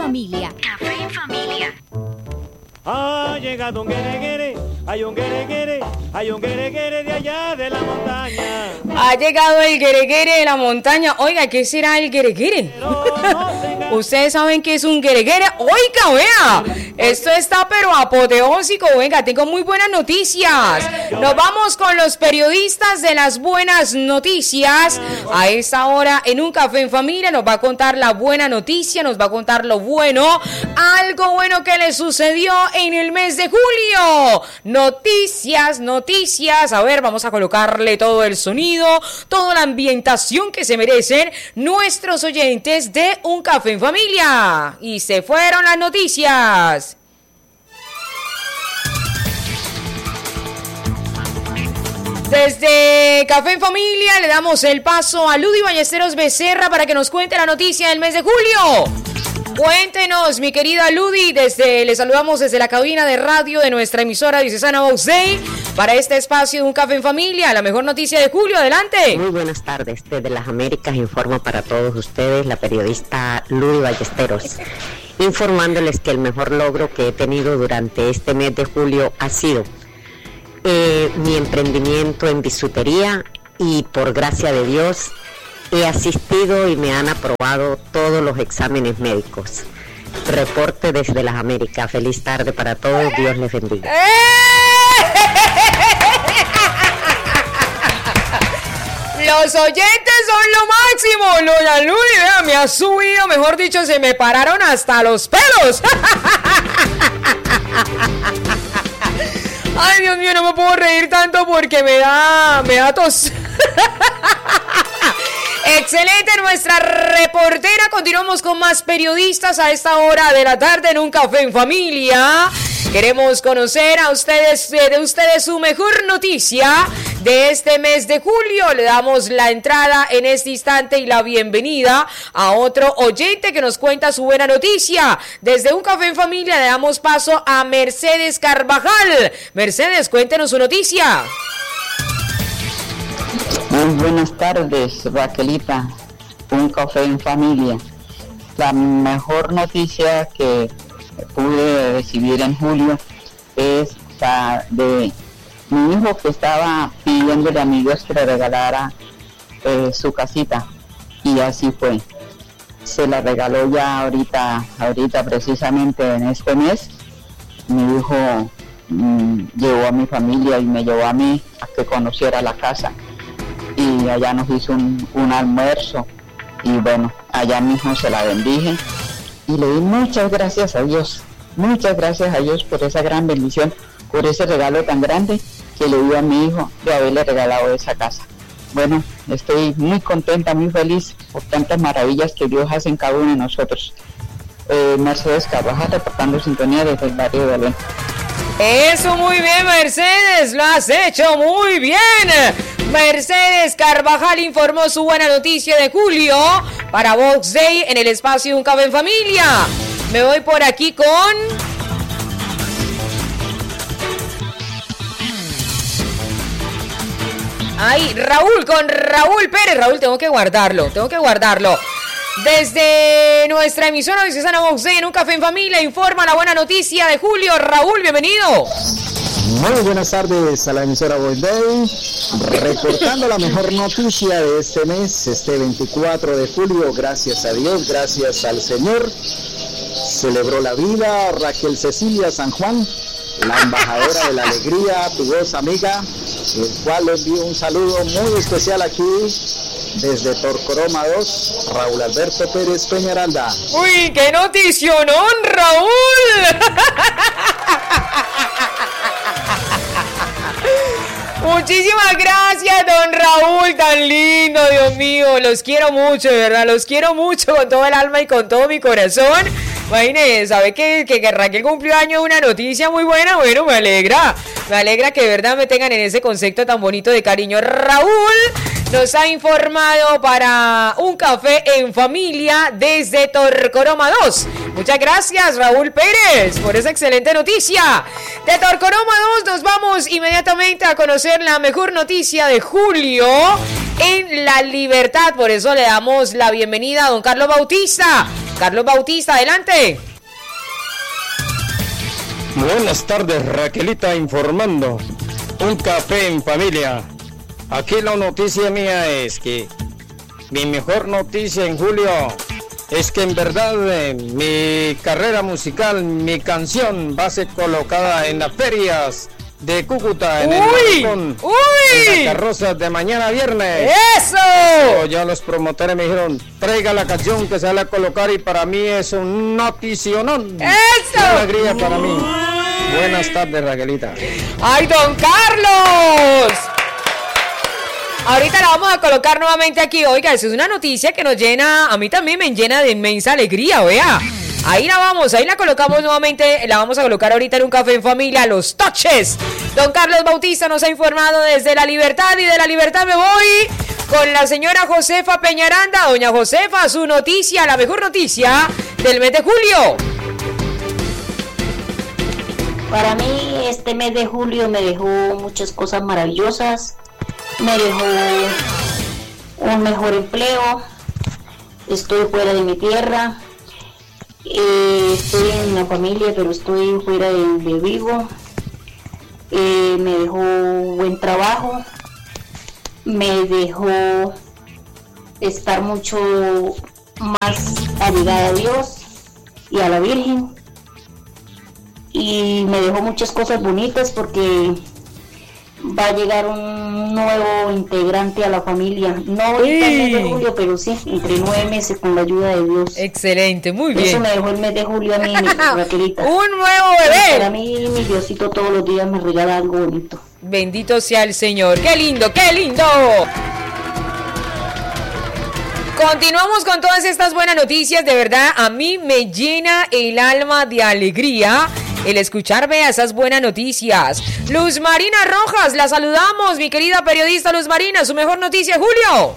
Familia. Café en familia. Ha llegado un guereguere, hay un guereguere, hay un guereguere de allá de la montaña. Ha llegado el guereguere de la montaña. Oiga, ¿qué será el guereguere? ¿Ustedes saben qué es un guereguere? Oiga, vea, esto está pero apoteósico. Venga, tengo muy buenas noticias. Nos vamos con los periodistas de las buenas noticias. A esta hora, en un café en familia, nos va a contar la buena noticia, nos va a contar lo bueno, algo bueno que le sucedió en el mes de julio. Noticias, noticias. A ver, vamos a colocarle todo el sonido, toda la ambientación que se merecen nuestros oyentes de Un Café en Familia. Y se fueron las noticias. Desde Café en Familia le damos el paso a Ludy Ballesteros Becerra para que nos cuente la noticia del mes de julio. Cuéntenos, mi querida Ludy, le saludamos desde la cabina de radio de nuestra emisora diocesana Vox Dei para este espacio de Un Café en Familia, la mejor noticia de julio, adelante. Muy buenas tardes, desde las Américas informo para todos ustedes la periodista Ludy Ballesteros, informándoles que el mejor logro que he tenido durante este mes de julio ha sido mi emprendimiento en bisutería y por gracia de Dios he asistido y me han aprobado todos los exámenes médicos. Reporte desde las Américas. Feliz tarde para todos. Dios les bendiga. Los oyentes son lo máximo. Doña Ludy, vea, me ha subido, mejor dicho, se me pararon hasta los pelos. Ay, Dios mío, no me puedo reír tanto porque me da tos. Excelente, nuestra reportera. Continuamos con más periodistas a esta hora de la tarde en Un Café en Familia. Queremos conocer de ustedes su mejor noticia de este mes de julio. Le damos la entrada en este instante y la bienvenida a otro oyente que nos cuenta su buena noticia. Desde Un Café en Familia le damos paso a Mercedes Carvajal. Mercedes, cuéntenos su noticia. Muy buenas tardes, Raquelita. Un Café en Familia. La mejor noticia que pude recibir en julio es la de mi hijo, que estaba pidiéndole a mi Dios que le regalara su casita, y así fue. Se la regaló ya ahorita precisamente en este mes. Mi hijo llevó a mi familia y me llevó a mí a que conociera la casa, y allá nos hizo un almuerzo, y bueno, allá mismo se la bendije y le di muchas gracias a Dios por esa gran bendición, por ese regalo tan grande que le dio a mi hijo de haberle regalado esa casa. Bueno, estoy muy contenta, muy feliz por tantas maravillas que Dios hace en cada uno de nosotros. Mercedes Carvajal, reportando sintonía desde el barrio de Belén. Eso, muy bien, Mercedes, lo has hecho muy bien. Mercedes Carvajal informó su buena noticia de julio para Vox Dei en el espacio Un Café en Familia. Me voy por aquí con... Ay, con Raúl Pérez. Raúl, tengo que guardarlo. Desde nuestra emisora diocesana Vox Dei en Un Café en Familia informa la buena noticia de julio. Raúl, bienvenido. Muy buenas tardes a la emisora Vox Dei, reportando la mejor noticia de este mes, este 24 de julio. Gracias a Dios, gracias al Señor. Celebró la vida Raquel Cecilia San Juan, la embajadora de la alegría, tu voz amiga, el cual le envío un saludo muy especial aquí desde Torcoroma 2, Raúl Alberto Pérez Peñaranda. ¡Uy, qué noticionón, Raúl! Muchísimas gracias, don Raúl, tan lindo, Dios mío, los quiero mucho, de verdad, los quiero mucho con todo el alma y con todo mi corazón. Imagínense, ¿sabe que Raquel cumplió año? Una noticia muy buena. Bueno, me alegra que de verdad me tengan en ese concepto tan bonito de cariño. Raúl nos ha informado para Un Café en Familia desde Torcoroma 2. Muchas gracias, Raúl Pérez, por esa excelente noticia. De Torcoroma 2 nos vamos inmediatamente a conocer la mejor noticia de julio en La Libertad. Por eso le damos la bienvenida a don Carlos Bautista. Carlos Bautista, adelante. Buenas tardes, Raquelita, informando. Un café en familia. Aquí la noticia mía es que mi mejor noticia en julio es que en verdad mi carrera musical, mi canción va a ser colocada en las ferias de Cúcuta, en el balcón, en las carrozas de mañana viernes. ¡Eso! Ya los promotores me dijeron, traiga la canción que se va a colocar, y para mí es un noticionón. ¡Eso! Qué alegría para mí. Buenas tardes, Raquelita. ¡Ay, don Carlos! Ahorita la vamos a colocar nuevamente aquí. Oiga, eso es una noticia que nos llena, a mí también me llena de inmensa alegría, vea. Ahí la colocamos nuevamente, la vamos a colocar ahorita en un café en familia, Los Toches. Don Carlos Bautista nos ha informado desde La Libertad, y de La Libertad me voy con la señora Josefa Peñaranda. Doña Josefa, su noticia, la mejor noticia del mes de julio. Para mí este mes de julio me dejó muchas cosas maravillosas. Me dejó un mejor empleo. Estoy fuera de mi tierra. Estoy en la familia, pero estoy fuera de Vigo. Me dejó buen trabajo. Me dejó estar mucho más allegada a Dios y a la Virgen. Y me dejó muchas cosas bonitas porque va a llegar un nuevo integrante a la familia. No ahorita el mes de julio, pero sí, entre 9 meses con la ayuda de Dios. Excelente, muy bien. Eso me dejó el mes de julio a mí, Raquelita. Un nuevo bebé. Para mí, mi Diosito todos los días me regala algo bonito. Bendito sea el Señor. ¡Qué lindo, qué lindo! Continuamos con todas estas buenas noticias. De verdad, a mí me llena el alma de alegría el escucharme a esas buenas noticias. Luz Marina Rojas, la saludamos, mi querida periodista Luz Marina. Su mejor noticia, Julio.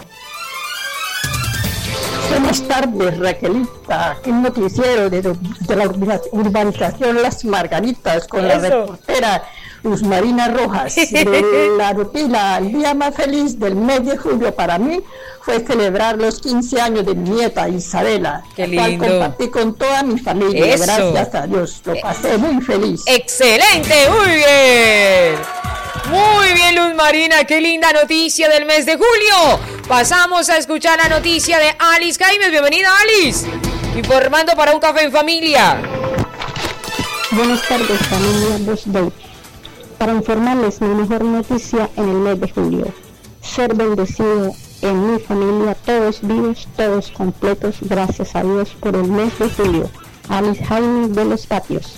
Buenas tardes, Raquelita. Aquí un noticiero de la urbanización Las Margaritas con la reportera Luz Marina Rojas. El día más feliz del mes de julio para mí fue celebrar los 15 años de mi nieta Isabela. Qué lindo. Compartí con toda mi familia. Eso. Gracias a Dios. Lo pasé muy feliz. Excelente, muy bien. Muy bien, Luz Marina, qué linda noticia del mes de julio. Pasamos a escuchar la noticia de Alice Jaimes. Bienvenida, Alice. Informando para un café en familia. Buenas tardes, familia Busdale. Para informarles mi mejor noticia en el mes de julio. Ser bendecido en mi familia, todos vivos, todos completos, gracias a Dios por el mes de julio. Alice Jaimes de Los Patios.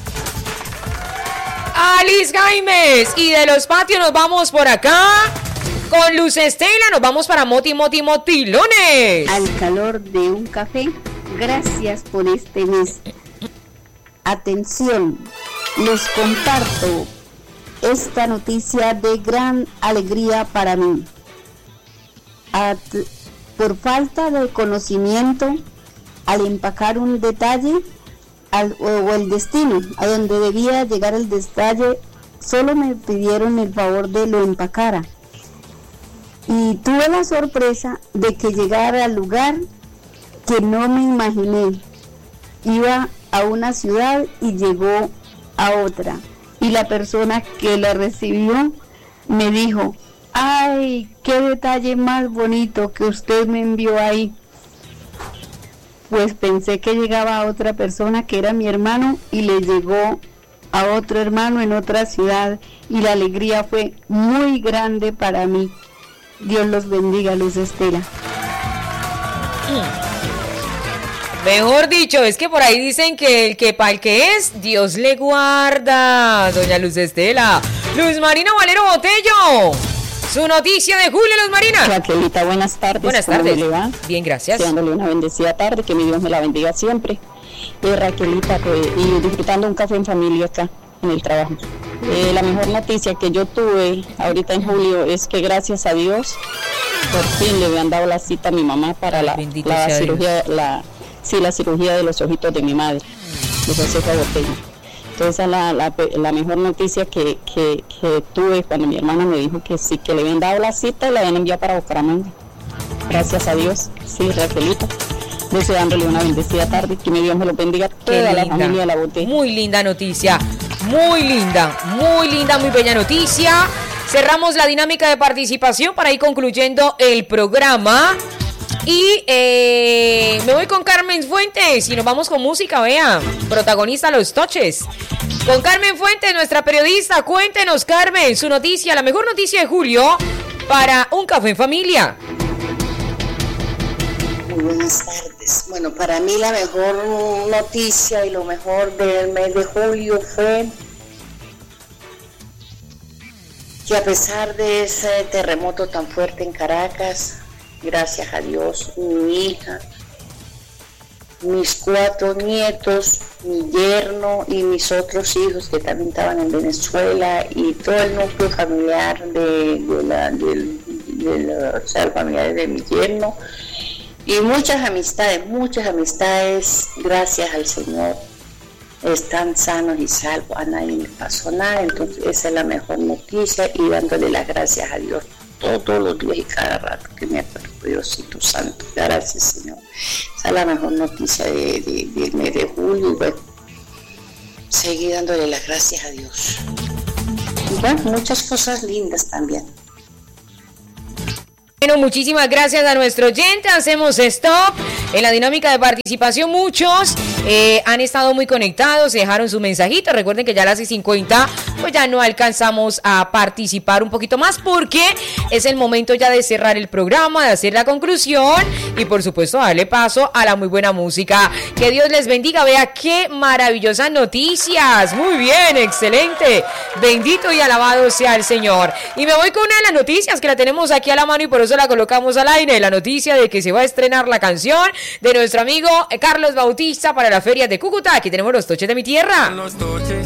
Alice Jaimes, y de Los Patios nos vamos por acá con Luz Estela, nos vamos para Motilones. Al calor de un café, gracias por este mes. Atención, les comparto esta noticia de gran alegría para mí. Por falta de conocimiento, al empacar un detalle o el destino a donde debía llegar el detalle, solo me pidieron el favor de lo empacara. Y tuve la sorpresa de que llegara al lugar que no me imaginé. Iba a una ciudad y llegó a otra. Y la persona que la recibió me dijo: ¡ay, qué detalle más bonito que usted me envió ahí! Pues pensé que llegaba a otra persona que era mi hermano y le llegó a otro hermano en otra ciudad, y la alegría fue muy grande para mí. Dios los bendiga, Luz Estela. Mejor dicho, es que por ahí dicen que el que pa'l que es, Dios le guarda. Doña Luz Estela. Luz Marina Valero Botello. Su noticia de julio, Luz Marina. Raquelita, buenas tardes. Buenas tardes. ¿Cómo le va? Bien, gracias. Deseándole una bendecida tarde, que mi Dios me la bendiga siempre. Raquelita, y disfrutando un café en familia acá, en el trabajo. La mejor noticia que yo tuve ahorita en julio es que gracias a Dios, por fin le habían dado la cita a mi mamá para la cirugía, la cirugía de los ojitos de mi madre, de Josefa Botello. Entonces la mejor noticia que tuve cuando mi hermana me dijo que sí, que le habían dado la cita y la habían enviado para Bucaramanga. Gracias a Dios, sí, Raquelita. deseándole una bendecida tarde, que mi Dios me lo bendiga, toda la familia de La Bote. Muy linda noticia, muy linda, muy bella noticia. Cerramos la dinámica de participación para ir concluyendo el programa. Y me voy con Carmen Fuentes y nos vamos con música, vea, protagonista Los Toches. Con Carmen Fuentes, nuestra periodista. Cuéntenos, Carmen, su noticia, la mejor noticia de julio para Un Café en Familia. Muy buenas tardes. Bueno, para mí la mejor noticia y lo mejor del mes de julio fue que a pesar de ese terremoto tan fuerte en Caracas, gracias a Dios, mi hija, mis 4 nietos, mi yerno y mis otros hijos que también estaban en Venezuela y todo el núcleo familiar familiares de mi yerno y muchas amistades, gracias al Señor, están sanos y salvos, a nadie le pasó nada. Entonces esa es la mejor noticia y dándole las gracias a Dios todos los días y cada rato que me acuerdo, Diosito Santo. Gracias, Señor. Esa es la mejor noticia del mes de julio y bueno, seguir dándole las gracias a Dios. Y bueno, muchas cosas lindas también. Bueno, muchísimas gracias a nuestro oyente. Hacemos stop en la dinámica de participación. Muchos han estado muy conectados, dejaron su mensajito. Recuerden que ya a las 6:50 pues ya no alcanzamos a participar un poquito más porque es el momento ya de cerrar el programa, de hacer la conclusión y por supuesto darle paso a la muy buena música. Que Dios les bendiga. Vea qué maravillosas noticias. Muy bien, excelente. Bendito y alabado sea el Señor. Y me voy con una de las noticias que la tenemos aquí a la mano y por eso la colocamos al aire, la noticia de que se va a estrenar la canción de nuestro amigo Carlos Bautista para la feria de Cúcuta. Aquí tenemos Los Toches de mi tierra.